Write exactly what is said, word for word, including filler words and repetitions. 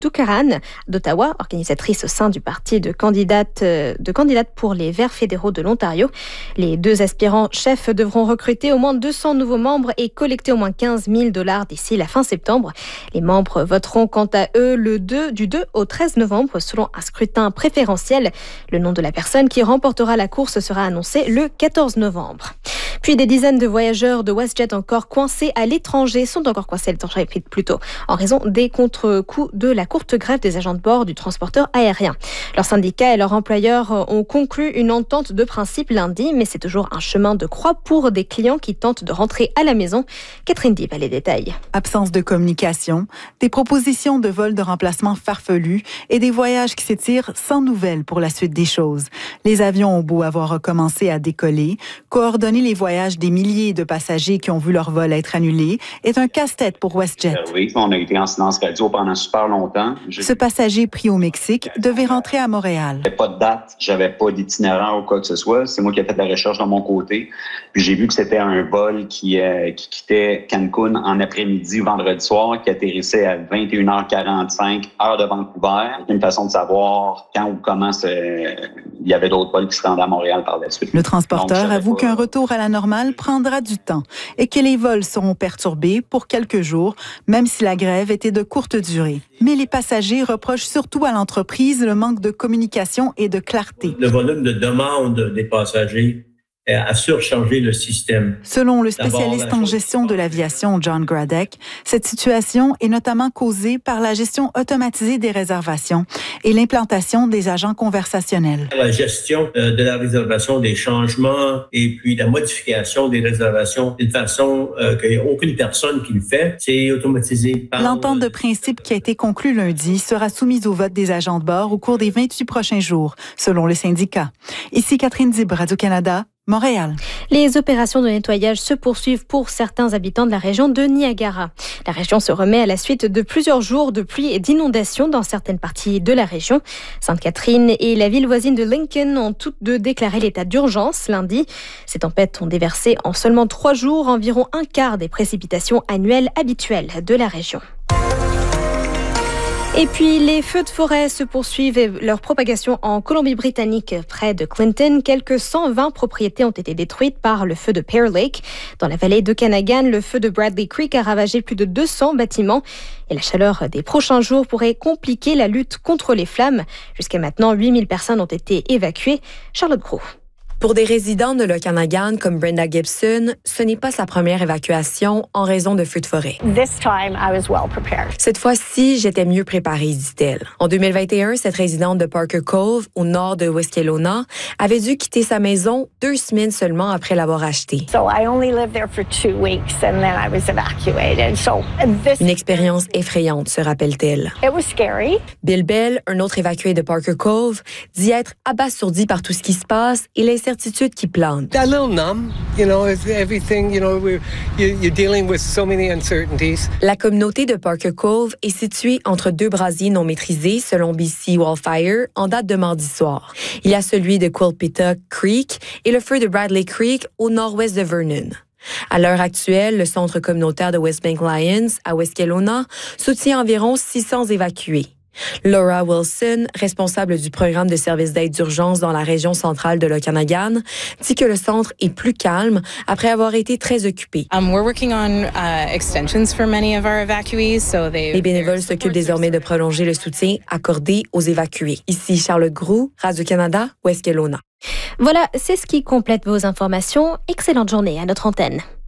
Toukaran d'Ottawa, organisatrice au sein du parti de candidates, de candidates pour les Verts fédéraux de l'Ontario. Les deux aspirants chefs devront recruter au moins deux cents nouveaux membres et collecter au moins quinze mille dollars d'ici la fin septembre. Les membres voteront quant à eux le deux, du deux au treize novembre selon un scrutin préférentiel. Le nom de la personne qui remportera la course sera annoncé le quatorze novembre. Puis des dizaines de voyageurs de WestJet encore coincés à l'étranger, sont encore coincés à l'étranger plutôt, en raison des contre-coups de la courte grève des agents de bord du transporteur aérien. Leurs syndicats et leurs employeurs ont conclu une entente de principe lundi, mais c'est toujours un chemin de croix pour des clients qui tentent de rentrer à la maison. Catherine Diep a les détails. Absence de communication, des propositions de vols de remplacement farfelus et des voyages qui s'étirent sans nouvelles pour la suite des choses. Les avions ont beau avoir recommencé à décoller, coordonner les voyages des milliers de passagers qui ont vu leur vol être annulé est un casse-tête pour WestJet. Euh, oui, on a été en silence radio pendant super longtemps. Je... Ce passager pris au Mexique devait rentrer à Montréal. J'avais pas de date, j'avais pas d'itinéraire ou quoi que ce soit. C'est moi qui ai fait la recherche de mon côté. Puis j'ai vu que c'était un vol qui, euh, qui quittait Cancun en après-midi, vendredi soir, qui atterrissait à vingt et une heures quarante-cinq, heure de Vancouver. C'est une façon de savoir quand ou comment il y avait d'autres vols qui se rendaient à Montréal par la suite. Le transporteur Donc, avoue pas... qu'un retour à la normale prendra du temps et que les vols seront perturbés pour quelques jours, même si la grève était de courte durée. Mais les passagers reprochent surtout à l'entreprise le manque de communication et de clarté. Le volume de demande des passagers a surchargé le système. Selon le spécialiste en gestion de l'aviation, John Gradek, cette situation est notamment causée par la gestion automatisée des réservations et l'implantation des agents conversationnels. La gestion de la réservation, des changements et puis la modification des réservations d'une façon euh, qu'il n'y a aucune personne qui le fait, c'est automatisé. Par... L'entente de principe qui a été conclue lundi sera soumise au vote des agents de bord au cours des vingt-huit prochains jours, selon le syndicat. Ici Catherine Diep, Radio-Canada, Montréal. Les opérations de nettoyage se poursuivent pour certains habitants de la région de Niagara. La région se remet à la suite de plusieurs jours de pluie et d'inondations dans certaines parties de la région. Sainte-Catherine et la ville voisine de Lincoln ont toutes deux déclaré l'état d'urgence lundi. Ces tempêtes ont déversé en seulement trois jours environ un quart des précipitations annuelles habituelles de la région. Et puis, les feux de forêt se poursuivent et leur propagation en Colombie-Britannique près de Clinton. Quelques cent vingt propriétés ont été détruites par le feu de Pear Lake. Dans la vallée d'Okanagan, le feu de Bradley Creek a ravagé plus de deux cents bâtiments. Et la chaleur des prochains jours pourrait compliquer la lutte contre les flammes. Jusqu'à maintenant, huit mille personnes ont été évacuées. Charlotte Gros. Pour des résidents de l'Okanagan comme Brenda Gibson, ce n'est pas sa première évacuation en raison de feux de forêt. This time, I was well prepared. Cette fois-ci, j'étais mieux préparée, dit-elle. En deux mille vingt et un, cette résidente de Parker Cove, au nord de West Kelowna, avait dû quitter sa maison deux semaines seulement après l'avoir achetée. So I only lived there for two weeks and then I was evacuated. So this Une expérience effrayante, se rappelle-t-elle. It was scary. Bill Bell, un autre évacué de Parker Cove, dit être abasourdi par tout ce qui se passe et l'incertitude qui plante. A little numb, you know, everything, you know, we're, you're dealing with so many uncertainties. La communauté de Parker Cove est située entre deux brasiers non maîtrisés, selon B C Wildfire, en date de mardi soir. Il y a celui de Quilpita Creek et le feu de Bradley Creek au nord-ouest de Vernon. À l'heure actuelle, le centre communautaire de Westbank Lions, à West Kelowna, soutient environ six cents évacués. Laura Wilson, responsable du programme de services d'aide d'urgence dans la région centrale de l'Okanagan, dit que le centre est plus calme après avoir été très occupé. Um, we're working on uh, extensions for many of our evacuees, so they. Les bénévoles s'occupent désormais de prolonger le soutien accordé aux évacués. Ici Charlotte Groux, Radio-Canada, West Kelowna. Voilà, c'est ce qui complète vos informations. Excellente journée à notre antenne.